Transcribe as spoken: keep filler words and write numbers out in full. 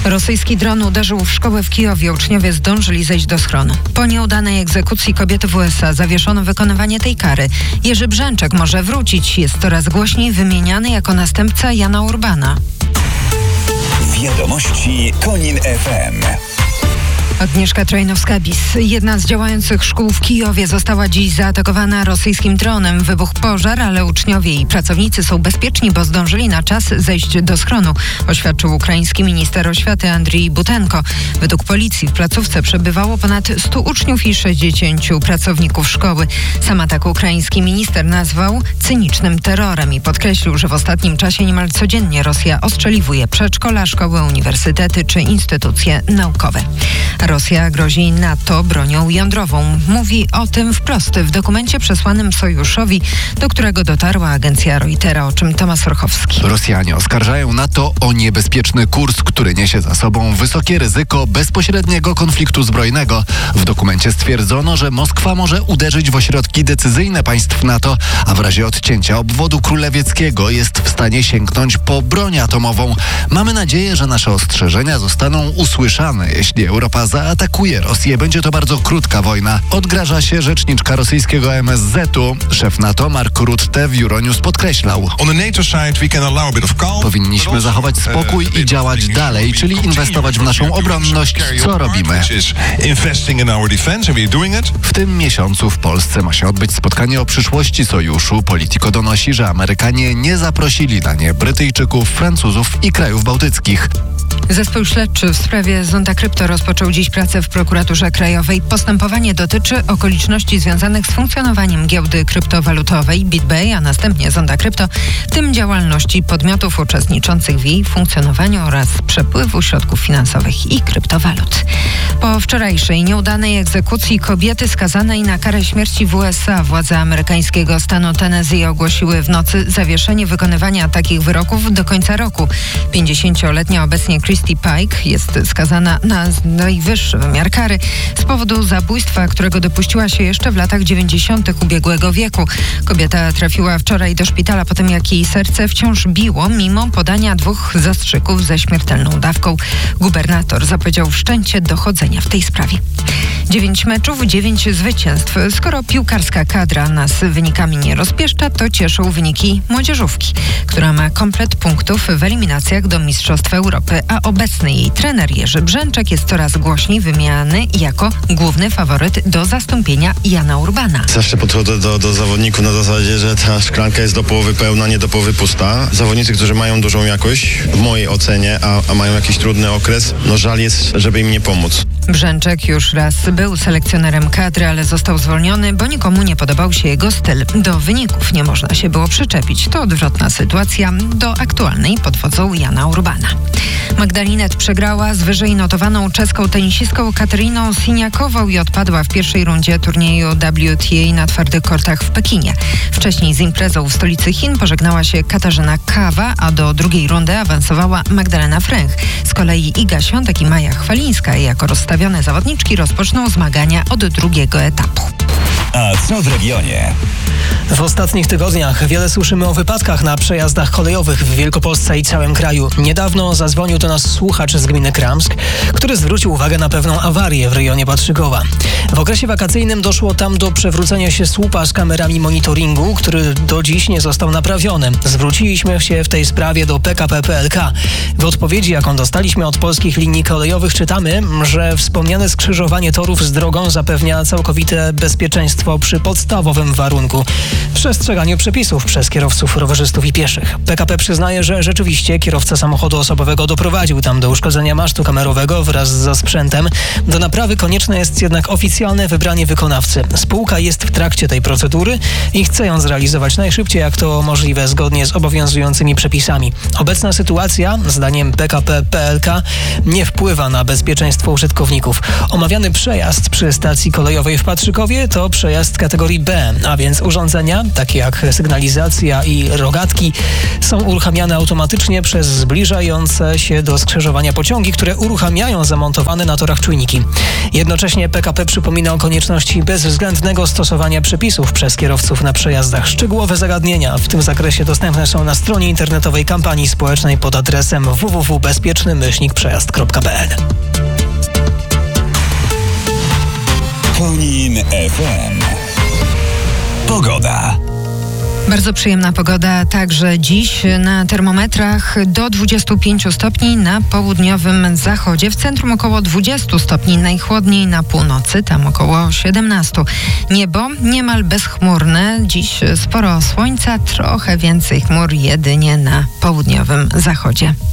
Rosyjski dron uderzył w szkołę w Kijowie. Uczniowie zdążyli zejść do schronu. Po nieudanej egzekucji kobiety w U S A zawieszono wykonywanie tej kary. Jerzy Brzęczek może wrócić. Jest coraz głośniej wymieniany jako następca Jana Urbana. Wiadomości Konin F M. Agnieszka Trajnowska-Bis. Jedna z działających szkół w Kijowie została dziś zaatakowana rosyjskim dronem. Wybuchł pożar, ale uczniowie i pracownicy są bezpieczni, bo zdążyli na czas zejść do schronu, oświadczył ukraiński minister oświaty Andrii Butenko. Według policji w placówce przebywało ponad stu uczniów i sześćdziesięciu pracowników szkoły. Sam atak ukraiński minister nazwał cynicznym terrorem i podkreślił, że w ostatnim czasie niemal codziennie Rosja ostrzeliwuje przedszkola, szkoły, uniwersytety czy instytucje naukowe. Rosja grozi NATO bronią jądrową. Mówi o tym wprost w dokumencie przesłanym sojuszowi, do którego dotarła agencja Reutera, o czym Tomasz Orchowski. Rosjanie oskarżają NATO o niebezpieczny kurs, który niesie za sobą wysokie ryzyko bezpośredniego konfliktu zbrojnego. W dokumencie stwierdzono, że Moskwa może uderzyć w ośrodki decyzyjne państw NATO, a w razie odcięcia obwodu królewieckiego jest w stanie sięgnąć po broń atomową. Mamy nadzieję, że nasze ostrzeżenia zostaną usłyszane, jeśli Europa zaatakuje Rosję. Będzie to bardzo krótka wojna. Odgraża się rzeczniczka rosyjskiego M S Z-u. Szef NATO Mark Rutte w Euronews podkreślał: powinniśmy zachować spokój i działać dalej, czyli inwestować w naszą obronność, co robimy. W tym miesiącu w Polsce ma się odbyć spotkanie o przyszłości sojuszu. Politico donosi, że Amerykanie nie zaprosili na nie Brytyjczyków, Francuzów i krajów bałtyckich. Zespół śledczy w sprawie Zonda Krypto rozpoczął dziś pracę w prokuraturze krajowej. Postępowanie dotyczy okoliczności związanych z funkcjonowaniem giełdy kryptowalutowej BitBay, a następnie Zonda Krypto, w tym działalności podmiotów uczestniczących w jej funkcjonowaniu oraz przepływu środków finansowych i kryptowalut. Po wczorajszej nieudanej egzekucji kobiety skazanej na karę śmierci w U S A władze amerykańskiego stanu Tennessee ogłosiły w nocy zawieszenie wykonywania takich wyroków do końca roku. pięćdziesięcioletnia obecnie Christy Pike jest skazana na najwyższy wymiar kary z powodu zabójstwa, którego dopuściła się jeszcze w latach dziewięćdziesiątych ubiegłego wieku. Kobieta trafiła wczoraj do szpitala po tym, jak jej serce wciąż biło, mimo podania dwóch zastrzyków ze śmiertelną dawką. Gubernator zapowiedział wszczęcie dochodzenia w tej sprawie. Dziewięć meczów, dziewięć zwycięstw. Skoro piłkarska kadra nas wynikami nie rozpieszcza, to cieszą wyniki młodzieżówki, która ma komplet punktów w eliminacjach do Mistrzostw Europy, a obecny jej trener Jerzy Brzęczek jest coraz głośniej wymieniany jako główny faworyt do zastąpienia Jana Urbana. Zawsze podchodzę do, do zawodników na zasadzie, że ta szklanka jest do połowy pełna, nie do połowy pusta. Zawodnicy, którzy mają dużą jakość, w mojej ocenie, a, a mają jakiś trudny okres, no żal jest, żeby im nie pomóc. Brzęczek już raz był selekcjonerem kadry, ale został zwolniony, bo nikomu nie podobał się jego styl. Do wyników nie można się było przyczepić. To odwrotna sytuacja do aktualnej pod wodzą Jana Urbana. Magdalinet przegrała z wyżej notowaną czeską tenisistką Kateryną Siniakową i odpadła w pierwszej rundzie turnieju W T A na twardych kortach w Pekinie. Wcześniej z imprezą w stolicy Chin pożegnała się Katarzyna Kawa, a do drugiej rundy awansowała Magdalena Fręch. Z kolei Iga Świątek i Maja Chwalińska jako rozstawione zawodniczki rozpoczną zmagania od drugiego etapu. A co w regionie? W ostatnich tygodniach wiele słyszymy o wypadkach na przejazdach kolejowych w Wielkopolsce i całym kraju. Niedawno zadzwonił do nas słuchacz z gminy Kramsk, który zwrócił uwagę na pewną awarię w rejonie Patrzykowa. W okresie wakacyjnym doszło tam do przewrócenia się słupa z kamerami monitoringu, który do dziś nie został naprawiony. Zwróciliśmy się w tej sprawie do P K P P L K. W odpowiedzi, jaką dostaliśmy od polskich linii kolejowych, czytamy, że wspomniane skrzyżowanie torów z drogą zapewnia całkowite bezpieczeństwo przy podstawowym warunku przestrzeganiu przepisów przez kierowców, rowerzystów i pieszych. P K P przyznaje, że rzeczywiście kierowca samochodu osobowego doprowadził tam do uszkodzenia masztu kamerowego wraz ze sprzętem. Do naprawy konieczne jest jednak oficjalne wybranie wykonawcy. Spółka jest w trakcie tej procedury i chce ją zrealizować najszybciej, jak to możliwe, zgodnie z obowiązującymi przepisami. Obecna sytuacja, zdaniem P K P P L K, nie wpływa na bezpieczeństwo użytkowników. Omawiany przejazd przy stacji kolejowej w Patrzykowie to przejazd przejazd kategorii B, a więc urządzenia, takie jak sygnalizacja i rogatki, są uruchamiane automatycznie przez zbliżające się do skrzyżowania pociągi, które uruchamiają zamontowane na torach czujniki. Jednocześnie P K P przypomina o konieczności bezwzględnego stosowania przepisów przez kierowców na przejazdach. Szczegółowe zagadnienia w tym zakresie dostępne są na stronie internetowej kampanii społecznej pod adresem w w w kropka bezpieczny myślnik przejazd kropka p l. Konin F M. Pogoda. Bardzo przyjemna pogoda także dziś na termometrach do dwudziestu pięciu stopni na południowym zachodzie. W centrum około dwudziestu stopni, najchłodniej na północy, tam około siedemnastu. Niebo niemal bezchmurne, dziś sporo słońca, trochę więcej chmur jedynie na południowym zachodzie.